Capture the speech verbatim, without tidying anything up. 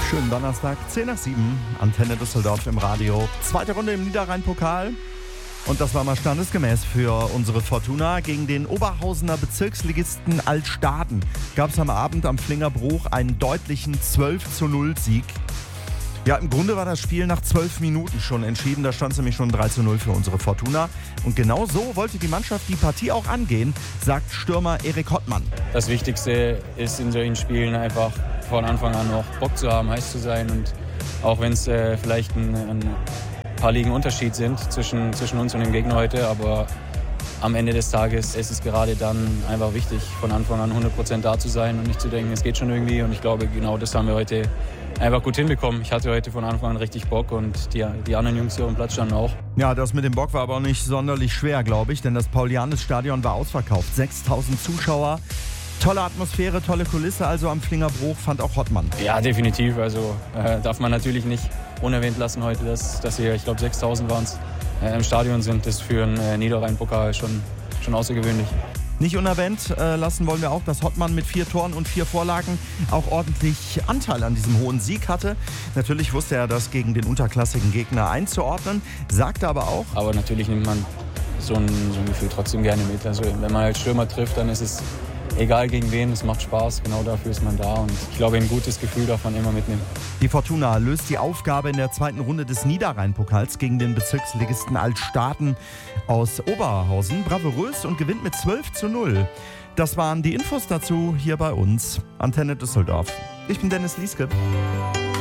Schönen Donnerstag, zehn nach sieben, Antenne Düsseldorf im Radio. Zweite Runde im Niederrhein-Pokal. Und das war mal standesgemäß für unsere Fortuna. Gegen den Oberhausener Bezirksligisten Altstaden gab es am Abend am Flingerbruch einen deutlichen zwölf zu null Sieg. Ja, im Grunde war das Spiel nach zwölf Minuten schon entschieden. Da stand es nämlich schon drei zu null für unsere Fortuna. Und genau so wollte die Mannschaft die Partie auch angehen, sagt Stürmer Erik Hottmann. Das Wichtigste ist in solchen Spielen einfach von Anfang an noch Bock zu haben, heiß zu sein. Und auch wenn es äh, vielleicht ein, ein paar Ligen Unterschied sind zwischen, zwischen uns und dem Gegner heute, aber am Ende des Tages ist es gerade dann einfach wichtig, von Anfang an hundert Prozent da zu sein und nicht zu denken, es geht schon irgendwie. Und ich glaube, genau das haben wir heute einfach gut hinbekommen. Ich hatte heute von Anfang an richtig Bock und die, die anderen Jungs hier auf dem Platz standen auch. Ja, das mit dem Bock war aber auch nicht sonderlich schwer, glaube ich, denn das Paulianis-Stadion war ausverkauft. sechstausend Zuschauer, tolle Atmosphäre, tolle Kulisse, also am Flingerbruch, fand auch Hottmann. Ja, definitiv. Also äh, darf man natürlich nicht unerwähnt lassen heute, dass, dass hier, ich glaube, sechstausend waren es, äh, im Stadion sind. Das ist für einen äh, Niederrhein-Pokal schon, schon außergewöhnlich. Nicht unerwähnt äh, lassen wollen wir auch, dass Hottmann mit vier Toren und vier Vorlagen auch ordentlich Anteil an diesem hohen Sieg hatte. Natürlich wusste er das gegen den unterklassigen Gegner einzuordnen, sagte aber auch... Aber natürlich nimmt man so ein, so ein Gefühl trotzdem gerne mit. Also wenn man als Stürmer trifft, dann ist es egal gegen wen, es macht Spaß, genau dafür ist man da. Und ich glaube, ein gutes Gefühl darf man immer mitnehmen. Die Fortuna löst die Aufgabe in der zweiten Runde des Niederrhein-Pokals gegen den Bezirksligisten Altstaden aus Oberhausen bravourös und gewinnt mit zwölf zu null. Das waren die Infos dazu hier bei uns, Antenne Düsseldorf. Ich bin Dennis Lieske.